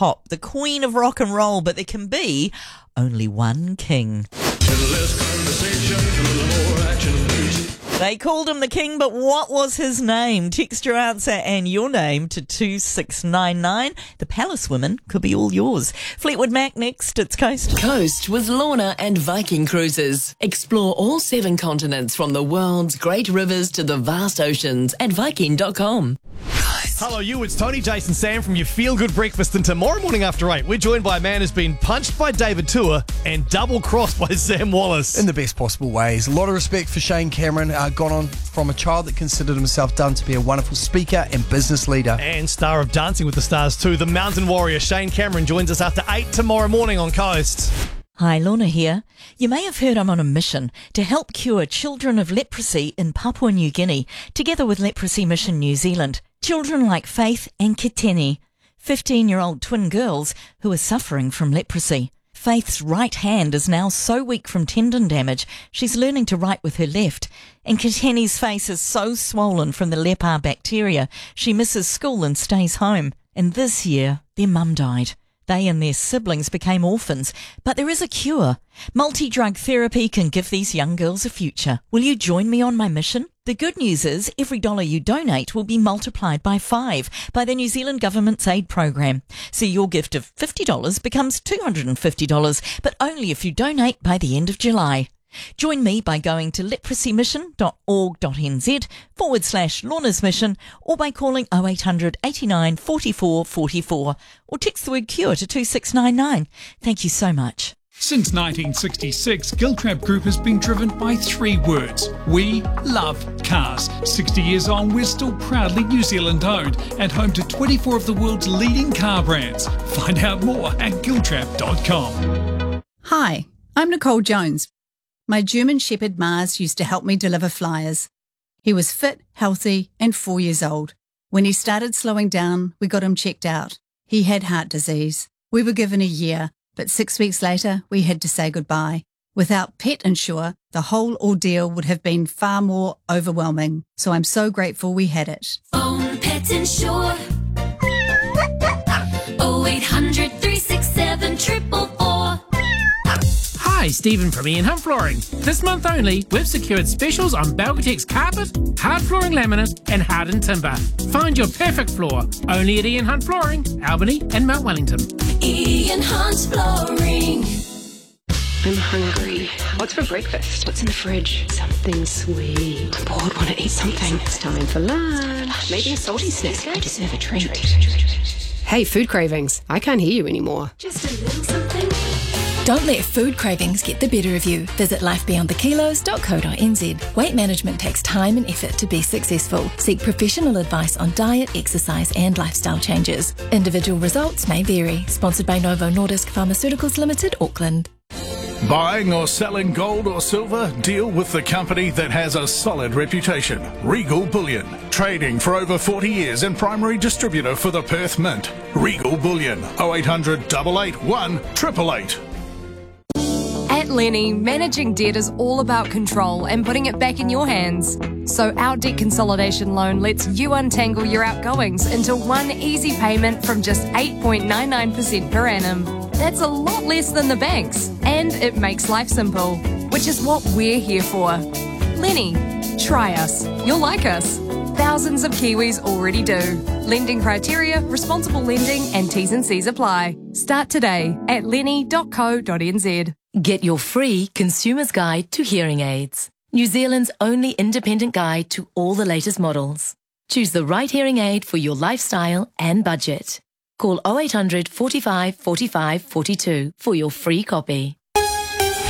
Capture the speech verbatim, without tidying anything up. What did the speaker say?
pop, the queen of rock and roll, but there can be only one king. They called him the king, but what was his name? Text your answer and your name to two six nine nine. The Palace women could be all yours. Fleetwood Mac next. It's Coast. Coast with Lorna and Viking Cruises. Explore all seven continents from the world's great rivers to the vast oceans at viking dot com. Hello, you. It's Tony, Jason, Sam from your Feel Good Breakfast. And tomorrow morning after eight, we're joined by a man who's been punched by David Tua and double-crossed by Sam Wallace. In the best possible ways. A lot of respect for Shane Cameron. Uh, gone on from a child that considered himself done to be a wonderful speaker and business leader. And star of Dancing with the Stars too, the mountain warrior Shane Cameron joins us after eight tomorrow morning on Coast. Hi, Lorna here. You may have heard I'm on a mission to help cure children of leprosy in Papua New Guinea, together with Leprosy Mission New Zealand. Children like Faith and Kiteni, fifteen-year-old twin girls who are suffering from leprosy. Faith's right hand is now so weak from tendon damage, she's learning to write with her left. And Kiteni's face is so swollen from the lepar bacteria, she misses school and stays home. And this year, their mum died. They and their siblings became orphans, but there is a cure. Multi-drug therapy can give these young girls a future. Will you join me on my mission? The good news is every dollar you donate will be multiplied by five by the New Zealand Government's aid program. So your gift of fifty dollars becomes two hundred fifty dollars, but only if you donate by the end of July. Join me by going to leprosymission.org.nz forward slash Lorna's Mission or by calling oh eight hundred eighty-nine forty-four forty-four or text the word CURE to two six nine nine. Thank you so much. Since nineteen sixty-six, Giltrap Group has been driven by three words. We love cars. sixty years on, we're still proudly New Zealand owned and home to twenty-four of the world's leading car brands. Find out more at giltrap dot com. Hi, I'm Nicole Jones. My German Shepherd Mars used to help me deliver flyers. He was fit, healthy, and four years old. When he started slowing down, we got him checked out. He had heart disease. We were given a year, but six weeks later, we had to say goodbye. Without Pet Insure, the whole ordeal would have been far more overwhelming. So I'm so grateful we had it. Phone Pet Insure. oh eight hundred, three six seven, four four four. Hi, Stephen from Ian Hunt Flooring. This month only, we've secured specials on Belgatex carpet, hard flooring laminate and hardened timber. Find your perfect floor only at Ian Hunt Flooring, Albany and Mount Wellington. Ian Hunt Flooring. I'm hungry. What's for breakfast? What's in the fridge? Something sweet. I'm bored, want to eat something. It's time for lunch. Maybe a salty snack. I deserve a treat. Hey, food cravings. I can't hear you anymore. Just a little something. Don't let food cravings get the better of you. Visit life beyond the kilos dot co dot n z. Weight management takes time and effort to be successful. Seek professional advice on diet, exercise and lifestyle changes. Individual results may vary. Sponsored by Novo Nordisk Pharmaceuticals Limited, Auckland. Buying or selling gold or silver? Deal with the company that has a solid reputation. Regal Bullion. Trading for over forty years and primary distributor for the Perth Mint. Regal Bullion. oh eight hundred, eight eight one, eight eight eight. At Lenny, managing debt is all about control and putting it back in your hands. So our debt consolidation loan lets you untangle your outgoings into one easy payment from just eight point nine nine percent per annum. That's a lot less than the banks, and it makes life simple, which is what we're here for. Lenny, try us. You'll like us. Thousands of Kiwis already do. Lending criteria, responsible lending and T's and C's apply. Start today at lenny dot co dot n z. Get your free Consumer's Guide to Hearing Aids. New Zealand's only independent guide to all the latest models. Choose the right hearing aid for your lifestyle and budget. Call oh eight hundred, forty-five, forty-five, forty-two for your free copy.